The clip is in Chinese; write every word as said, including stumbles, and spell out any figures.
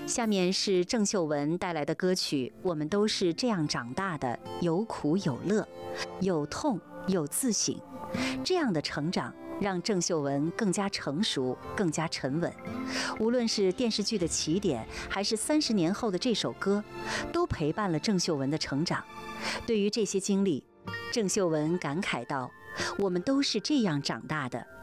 下面是郑秀文带来的歌曲《我们都是这样长大的》，有苦有乐，有痛有自省。这样的成长让郑秀文更加成熟，更加沉稳。无论是电视剧的起点，还是三十年后的这首歌，都陪伴了郑秀文的成长。对于这些经历，郑秀文感慨道：“我们都是这样长大的。”